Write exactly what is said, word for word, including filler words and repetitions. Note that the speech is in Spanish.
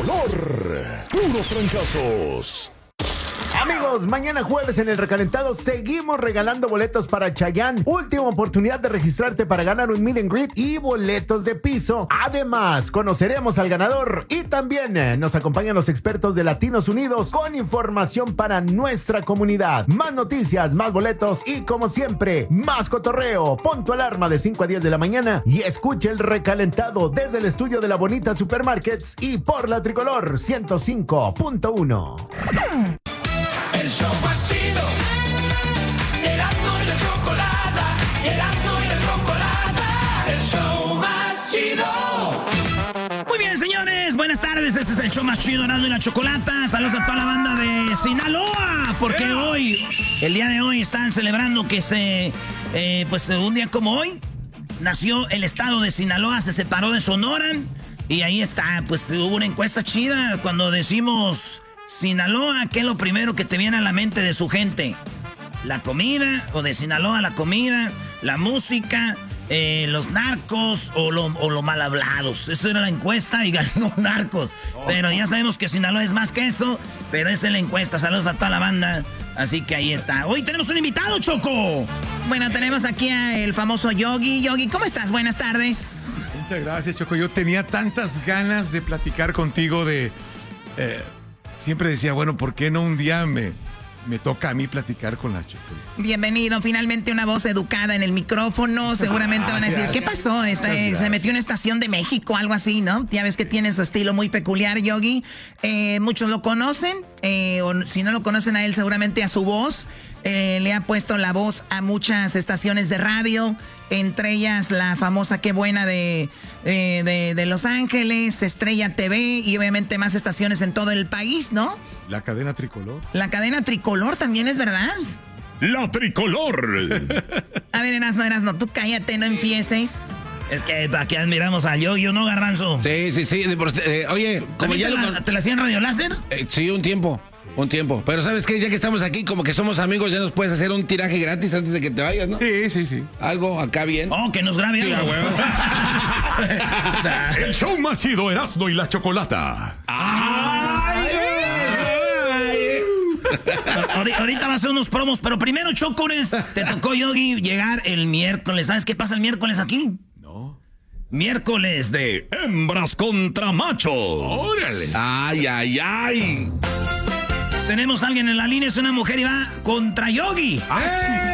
tricolor. Puros fracasos. Amigos, mañana jueves en el recalentado seguimos regalando boletos para Chayanne. Última oportunidad de registrarte para ganar un meet and greet y boletos de piso. Además, conoceremos al ganador y también eh, nos acompañan los expertos de Latinos Unidos con información para nuestra comunidad. Más noticias, más boletos y como siempre, más cotorreo. Pon tu alarma de cinco a diez de la mañana y escucha el recalentado desde el estudio de la Bonita Supermarkets y por la Tricolor ciento cinco punto uno. El show más chido, Erasmo y la Chocolata, Erasmo y la Chocolata, el show más chido. Muy bien, señores, buenas tardes, este es el show más chido, Erasmo y la Chocolata. Saludos a toda la banda de Sinaloa, porque hoy, el día de hoy, están celebrando que se, eh, pues un día como hoy, nació el estado de Sinaloa, se separó de Sonora, y ahí está, pues hubo una encuesta chida cuando decimos... Sinaloa, ¿qué es lo primero que te viene a la mente de su gente? ¿La comida? ¿O de Sinaloa la comida? ¿La música? Eh, ¿Los narcos? ¿O lo, o lo mal hablados? Esa era la encuesta y ganó Narcos. Pero ya sabemos que Sinaloa es más que eso. Pero esa es la encuesta. Saludos a toda la banda. Así que ahí está. Hoy tenemos un invitado, Choco. Bueno, tenemos aquí al famoso Yogi. Yogi, ¿cómo estás? Buenas tardes. Muchas gracias, Choco. Yo tenía tantas ganas de platicar contigo de... Eh, Siempre decía, bueno, ¿por qué no un día me, me toca a mí platicar con la Choco? Bienvenido, finalmente una voz educada en el micrófono. Seguramente van a decir, ¿qué pasó? Esta, se metió en una estación de México, algo así, ¿no? Ya ves que tiene su estilo muy peculiar, Yogi. Eh, muchos lo conocen, eh, o si no lo conocen a él, seguramente a su voz. Eh, le ha puesto la voz a muchas estaciones de radio, entre ellas la famosa Qué Buena de, de, de, de Los Ángeles, Estrella T V y obviamente más estaciones en todo el país, ¿no? La cadena Tricolor. La cadena Tricolor también es verdad. La Tricolor. A ver, Erasno, Erasno, tú cállate, no empieces. Es que aquí admiramos a Yogi, ¿no, Garbanzo? Sí, sí, sí. Eh, oye, como ya te, lo... la, ¿Te la hacían Radio Láser? Eh, sí, un tiempo. Un tiempo. Pero ¿sabes qué? Ya que estamos aquí, como que somos amigos, ya nos puedes hacer un tiraje gratis antes de que te vayas, ¿no? Sí, sí, sí. Algo acá bien. Oh, que nos grabe algo. Sí, el show más chido, Erasmo y la Chocolata. ¡Ay! Ahorita va a hacer unos promos, pero primero, Chocones, te tocó, Yogi, llegar el miércoles. ¿Sabes qué pasa el miércoles aquí? No. Miércoles de hembras contra machos. ¡Órale! ¡Ay, ay, ay! Tenemos a alguien en la línea, es una mujer y va contra Yogi. ¡Ay!